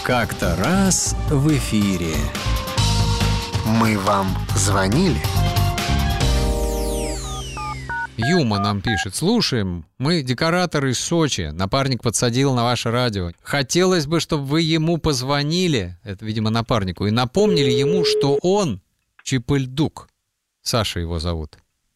Как-то раз в эфире. Мы вам звонили? Юма нам пишет: слушаем, мы декораторы из Сочи, напарник подсадил на ваше радио. Хотелось бы, чтобы вы ему позвонили, это, видимо, напарнику, и напомнили ему, что он Чипыльдук. Саша его зовут.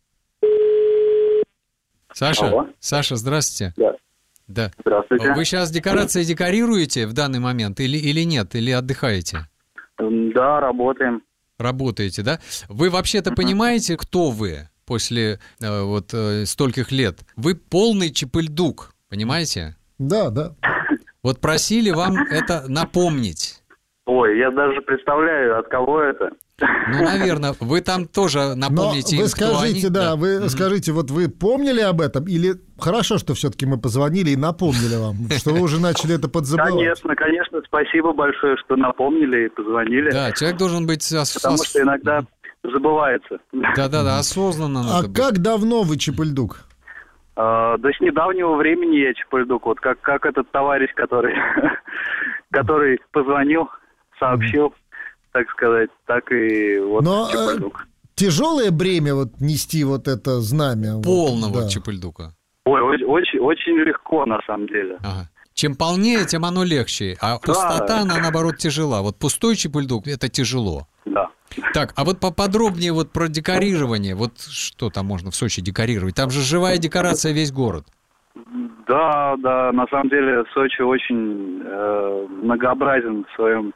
Саша? Алло. Саша, здравствуйте. Да. Здравствуйте. Вы сейчас декорации декорируете в данный момент или нет, или отдыхаете? Да, работаем. Работаете, да? Вы вообще-то понимаете, кто вы после стольких лет? Вы полный Чипыльдук, понимаете? Да, да. Вот просили вам это напомнить. Ой, я даже представляю, от кого это. Ну, наверное, вы там тоже напомните Но им, вы скажите, кто они. вы скажите, вот вы помнили об этом? Или хорошо, что все-таки мы позвонили и напомнили вам, что вы уже начали это подзабывать? Конечно, спасибо большое, что напомнили и позвонили. Да, человек должен быть... Потому что иногда забывается. Да, осознанно надо быть. Как давно вы Чипыльдук? Да с недавнего времени я Чипыльдук. Вот как этот товарищ, который позвонил, сообщил, так сказать, так и вот Чипыльдук. Тяжелое бремя вот нести вот это знамя? Полного Чипыльдука. Ой, очень легко, на самом деле. Ага. Чем полнее, тем оно легче. А пустота, она, наоборот, тяжела. Вот пустой Чипыльдук – это тяжело. Да. Так, а вот поподробнее вот про декорирование. Вот что там можно в Сочи декорировать? Там же живая декорация весь город. Да, на самом деле Сочи очень многообразен в своем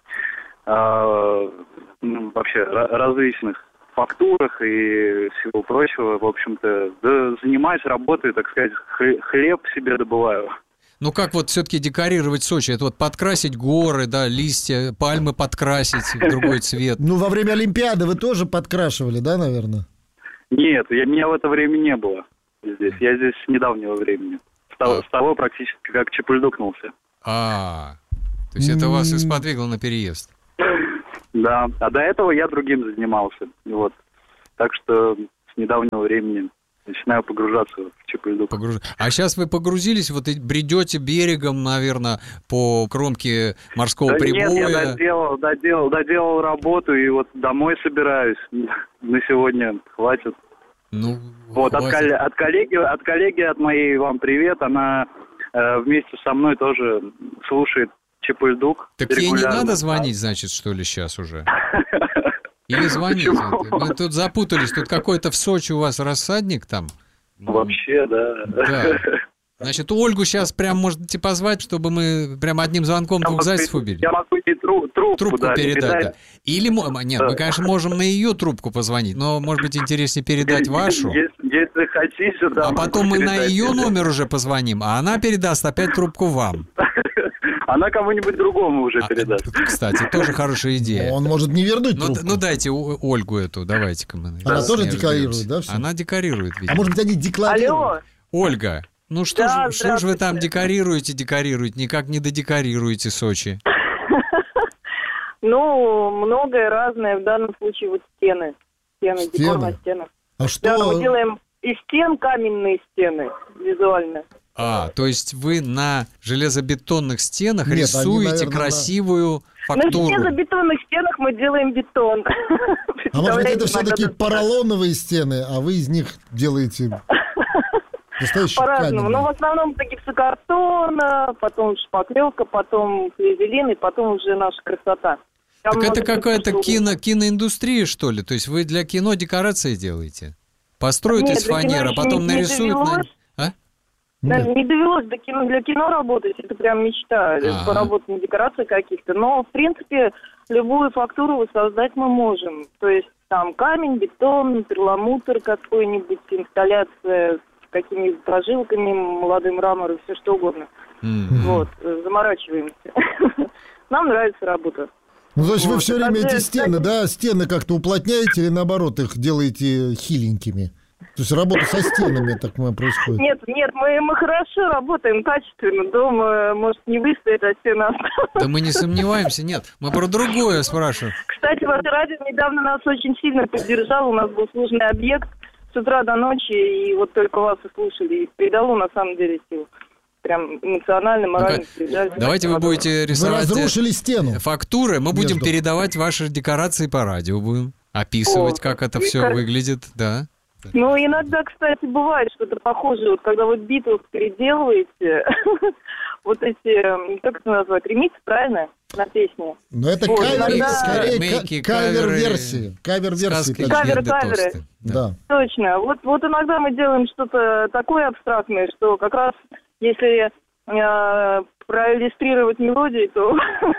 вообще различных фактурах и всего прочего. В общем-то, да, занимаюсь работой, так сказать, хлеб себе добываю. Ну как вот все-таки декорировать Сочи? Это вот подкрасить горы, да, листья, пальмы подкрасить в другой цвет. Ну, во время Олимпиады вы тоже подкрашивали, да, наверное? Нет, меня в это время не было здесь. Я здесь с недавнего времени. С того практически как Чипыльдукнулся. То есть это вас и сподвигло на переезд? Да, а до этого я другим занимался. Вот. Так что с недавнего времени начинаю погружаться в Чипыльдук. А сейчас вы погрузились, вот и бредете берегом, наверное, по кромке морского прибоя? Нет, я доделал работу и вот домой собираюсь. На сегодня хватит. Ну, вот хватит. От коллеги от моей вам привет. Она вместе со мной тоже слушает Чипыльдук. Так ей не надо звонить, значит, что ли, сейчас уже? Или звоните? Мы тут запутались. Тут какой-то в Сочи у вас рассадник там? Вообще, да. Значит, Ольгу сейчас прям можете позвать, чтобы мы прям одним звонком двух зайцев убили. Я могу ей трубку передать, да. Или, нет, мы, конечно, можем на ее трубку позвонить, но, может быть, интереснее передать вашу. Если хотите, да. А потом мы на ее номер уже позвоним, а она передаст опять трубку вам. Она кому-нибудь другому уже передаст. Кстати, тоже хорошая идея. Он может не вернуть трубку. Ну дайте Ольгу эту, давайте-ка мы. Она тоже декорирует, да? Все? Она декорирует, видимо. А может быть, они декларируют? Алло. Ольга, ну что ж вы там декорируете, никак не додекорируете Сочи? Ну, многое разное, в данном случае вот стены. Декор на стенах. А что? Да, мы делаем из стен каменные стены визуально. То есть вы на железобетонных стенах Нет, рисуете они, наверное, красивую фактуру? На железобетонных стенах мы делаем бетон. А может быть, это все-таки поролоновые стены, а вы из них делаете настоящий по-разному. камень? Но в основном это гипсокартон, потом шпаклевка, потом флизелин, и потом уже наша красота. Там Так это какая-то услуги. киноиндустрия, что ли? То есть вы для кино декорации делаете? Построите из фанеры, а потом нарисуют... Не довелось для кино работать, это прям мечта, поработать на декорациях каких-то. Но, в принципе, любую фактуру воссоздать мы можем. То есть там камень, бетон, перламутр какой-нибудь, инсталляция с какими-нибудь прожилками, молодой мрамор и все что угодно. Вот, заморачиваемся. Нам нравится работа. Ну, то есть вы все время эти стены как-то уплотняете или наоборот их делаете хиленькими? То есть работа со стенами так происходит? Нет, мы хорошо работаем, качественно. Дом может не выстоять, а стена осталась. Да мы не сомневаемся, нет. Мы про другое спрашиваем. Кстати, ваше радио недавно нас очень сильно поддержало. У нас был сложный объект с утра до ночи, и вот только вас и слушали. И придало на самом деле сил. прям эмоционально, морально переживать. Давайте вы будете рисовать Вы разрушили стену. фактуры, мы будем Между. передавать ваши декорации по радио, будем описывать, как это все прекрасно. выглядит, да. Ну, иногда, кстати, бывает что-то похожее, вот когда вот Битлз переделываете, вот эти, как это назвать, ремикс, правильно, на песне? Но это Вот, кавер, иногда- скорее Ремейки, кавер-версии. Кавер-версии. Сказки, точнее. легенды Каверы. толстые. Да. Точно. Вот иногда мы делаем что-то такое абстрактное, что как раз если проиллюстрировать мелодии, то,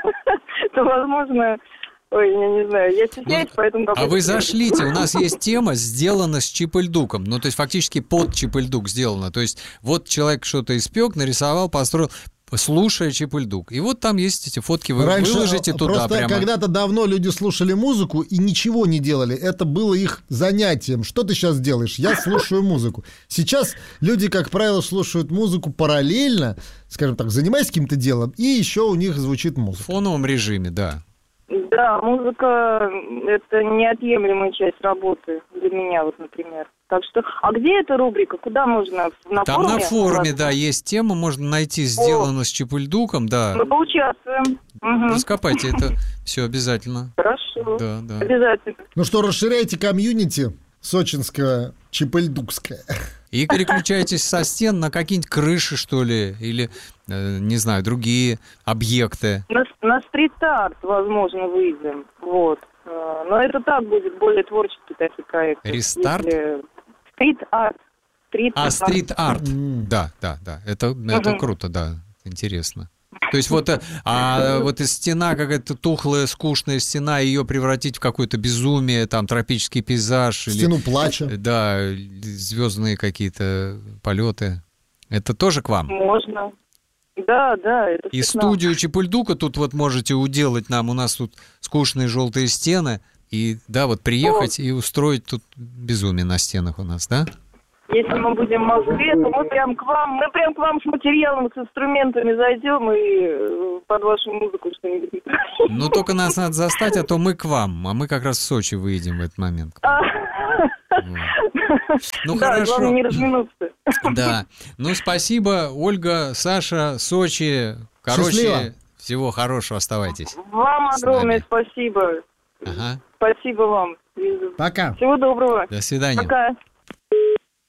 то возможно... Ой, я не знаю, я стесняюсь, поэтому... А вы зашлите, у нас есть тема, сделана с Чип-и-Ль-Дуком, ну, то есть фактически под Чип-и-Ль-Дук сделано, то есть вот человек что-то испек, нарисовал, построил, слушая Чип-и-Ль-Дук. И вот там есть эти фотки, вы Раньше выложите туда просто прямо. когда-то давно люди слушали музыку и ничего не делали. Это было их занятием. Что ты сейчас делаешь? Я слушаю музыку. Сейчас люди, как правило, слушают музыку параллельно, скажем так, занимаясь каким-то делом, и еще у них звучит В музыка. фоновом режиме, да. Да, музыка – это неотъемлемая часть работы для меня, вот, например. Так что, а где эта рубрика? Куда можно? На Там форуме? на форуме, да, есть тема, можно найти, сделано с Чип-и-Ль-Дуком, да. Мы поучаствуем. Угу. Раскопайте это все обязательно. Хорошо. Да, да. Обязательно. Ну что, расширяйте комьюнити сочинское, Чип-и-Ль-Дукское. И переключайтесь со стен на какие-нибудь крыши, что ли, или, не знаю, другие объекты. На стрит-арт, возможно, выйдем. Вот. Но это так будет, более творческий такой проект. Рестарт? Стрит-арт. Стрит-арт. Да. Это круто, да. Интересно. То есть вот и стена, какая-то тухлая, скучная стена, ее превратить в какое-то безумие, там, тропический пейзаж. Стену плача. Да, звездные какие-то полеты. Это тоже к вам? Можно. Да, это И все к нам. студию Чип-и-Ль-Дука тут вот можете уделать нам. У нас тут скучные желтые стены. И, да, вот приехать и устроить тут безумие на стенах у нас, да? Если мы будем в Москве, то мы прям к вам с материалом, с инструментами зайдем и под вашу музыку что-нибудь. Ну, только нас надо застать, а то мы к вам. А мы как раз в Сочи выедем в этот момент. Ну, Да, хорошо. главное не разминуться. Да. Ну, спасибо, Ольга, Саша, Сочи. Короче, Счастливо. всего хорошего, оставайтесь. Вам С нами. огромное спасибо. Ага. Спасибо вам. Пока. Всего доброго. До свидания. Пока.